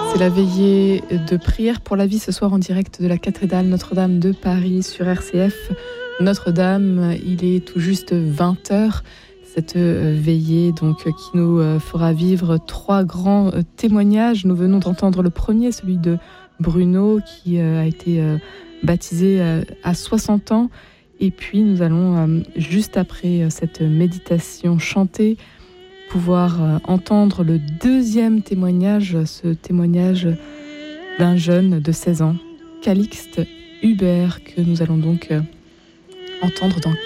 C'est la veillée de prière pour la vie ce soir en direct de la cathédrale Notre-Dame de Paris sur RCF. Notre-Dame, il est tout juste 20h. Cette veillée donc, qui nous fera vivre 3 grands témoignages. Nous venons d'entendre le premier, celui de Bruno, qui a été baptisé à 60 ans. Et puis nous allons, juste après cette méditation chantée, pouvoir entendre le deuxième témoignage, ce témoignage d'un jeune de 16 ans, Calixte Hubert, que nous allons donc entendre dans